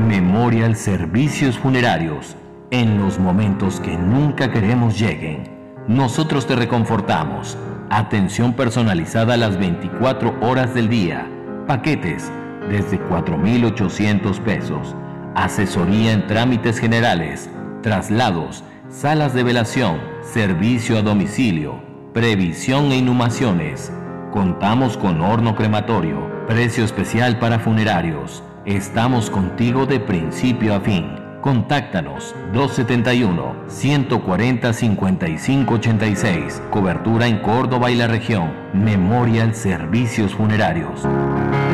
Memorial Servicios Funerarios. En los momentos que nunca queremos lleguen, nosotros te reconfortamos. Atención personalizada a las 24 horas del día. Paquetes desde 4,800 pesos. Asesoría en trámites generales, traslados, salas de velación, servicio a domicilio, previsión e inhumaciones. Contamos con horno crematorio, precio especial para funerarios. Estamos contigo de principio a fin. Contáctanos 271-140-5586. Cobertura en Córdoba y la región. Memorial Servicios Funerarios.